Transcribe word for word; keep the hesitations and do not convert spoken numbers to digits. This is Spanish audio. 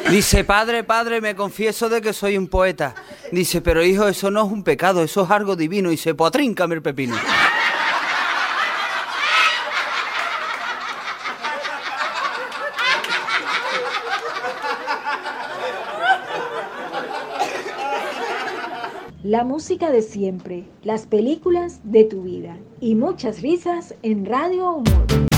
Dice, padre, padre, me confieso de que soy un poeta. Dice, pero hijo, eso no es un pecado, eso es algo divino. Dice, pues tríncame el pepino. La música de siempre, las películas de tu vida y muchas risas en Radio Humor.